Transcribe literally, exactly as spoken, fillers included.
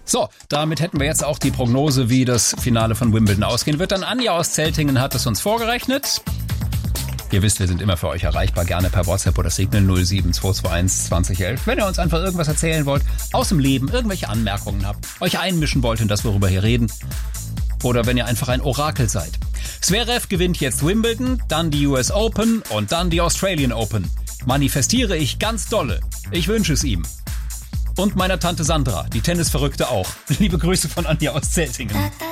So, damit hätten wir jetzt auch die Prognose, wie das Finale von Wimbledon ausgehen wird. Dann Anja aus Zeltingen hat es uns vorgerechnet. Ihr wisst, wir sind immer für euch erreichbar, gerne per WhatsApp oder Signal null sieben zwei zwei eins zwanzig elf. Wenn ihr uns einfach irgendwas erzählen wollt, aus dem Leben, irgendwelche Anmerkungen habt, euch einmischen wollt in das, worüber wir reden. Oder wenn ihr einfach ein Orakel seid. Zverev gewinnt jetzt Wimbledon, dann die U S Open und dann die Australian Open. Manifestiere ich ganz dolle. Ich wünsche es ihm. Und meiner Tante Sandra, die Tennisverrückte auch. Liebe Grüße von Anja aus Zeltingen.